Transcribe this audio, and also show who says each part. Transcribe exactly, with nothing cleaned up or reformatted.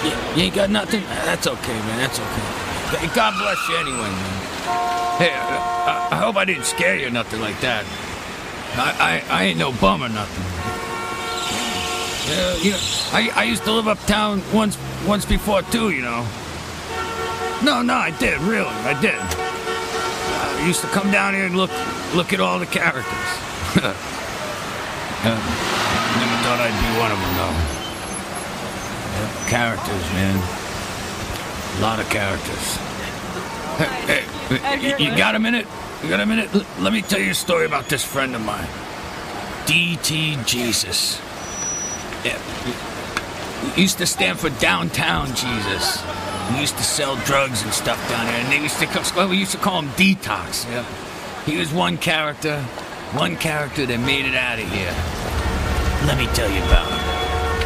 Speaker 1: You, you ain't got nothing? That's okay, man. That's okay. God bless you anyway, man. Hey, I, I hope I didn't scare you or nothing like that. I, I, I ain't no bum or nothing. Yeah, you know, I, I used to live uptown once once before too, you know. No, no, I did, really, I did. Uh, I used to come down here and look look at all the characters. uh, never thought I'd be one of them, though. Yeah, characters, man. A lot of characters. Hey, hey, you, you got a minute? You got a minute? L- let me tell you a story about this friend of mine. D T Jesus. Yeah. He used to stand for Downtown Jesus. He used to sell drugs and stuff down there, and they used to call, we used to call him Detox. Yeah. He was one character, one character that made it out of here. Let me tell you about him.